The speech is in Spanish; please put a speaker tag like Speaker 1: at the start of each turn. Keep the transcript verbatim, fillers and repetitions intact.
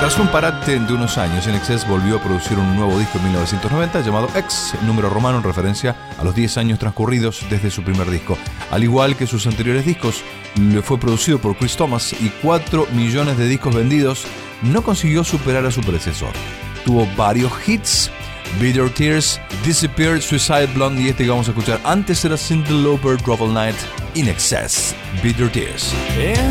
Speaker 1: Tras un parate de unos años, In Excess volvió a producir un nuevo disco en mil novecientos noventa llamado X, número romano en referencia a los diez años transcurridos desde su primer disco. Al igual que sus anteriores discos, fue producido por Chris Thomas y cuatro millones de discos vendidos, no consiguió superar a su predecesor. Tuvo varios hits: Bitter Tears, Disappeared, Suicide Blonde y este que vamos a escuchar antes era Cyndi Lauper, Trouble Night. In Excess, Bitter Tears.
Speaker 2: In